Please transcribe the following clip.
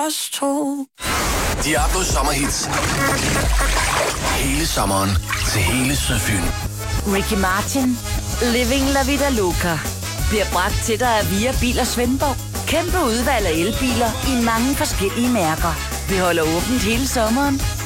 Os to. Diablos sommerhits. Hele sommeren til hele Sydfyn. Ricky Martin, Living La Vida Loca, bliver bragt til dig af Via Bil & Svendborg. Kæmpe udvalg af elbiler i mange forskellige mærker. Vi holder åbent hele sommeren.